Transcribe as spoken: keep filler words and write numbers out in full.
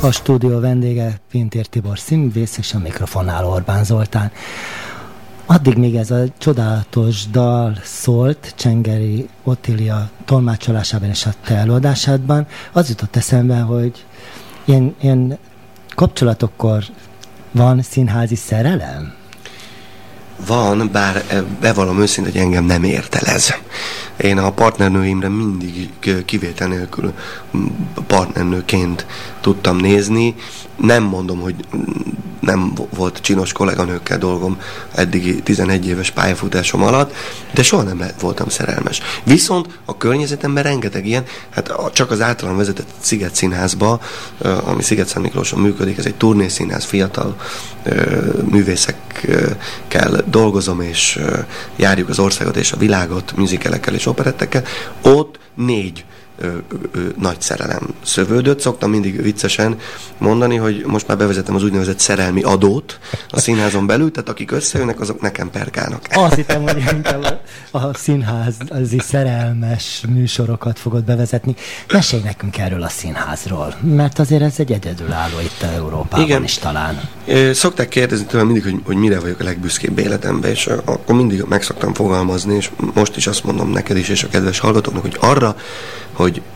A stúdió vendége Pintér Tibor színművész, és a mikrofonnál Orbán Zoltán. Addig még ez a csodálatos dal szólt Csengeri Ottilia tolmácsolásában és a te előadásádban, az jutott eszembe, hogy ilyen, ilyen kapcsolatokkor van színházi szerelem? Van, bár bevallom őszintén, hogy engem nem értelez. Én a partnernőimre mindig kivétel nélkül partnernőként tudtam nézni. Nem mondom, hogy nem volt csinos kolléganőkkel dolgom eddigi tizenegy éves pályafutásom alatt, de soha nem voltam szerelmes. Viszont a környezetemben rengeteg ilyen, hát csak az általam vezetett Sziget Színházba, ami Sziget-Szent Miklóson működik, ez egy turnészínház, fiatal művészekkel dolgozom, és járjuk az országot és a világot musicalekkel és operettekkel. Ott négy Ö, ö, nagy szerelem szövődött. Szoktam mindig viccesen mondani, hogy most már bevezetem az úgynevezett szerelmi adót a színházon belül, tehát akik összejönnek, azok nekem perkálnak. Azt hittem, hogy inkább a, a színházi szerelmes műsorokat fogod bevezetni. Mesélj nekünk erről a színházról, mert azért ez egy egyedülálló itt Európában. Igen. Is talán. Szokták kérdezni tőlem mindig, hogy, hogy mire vagyok a legbüszkébb életemben, és akkor mindig meg szoktam fogalmazni, és most is azt mondom neked is, és a kedves hallgatóknak, hogy arra, hogy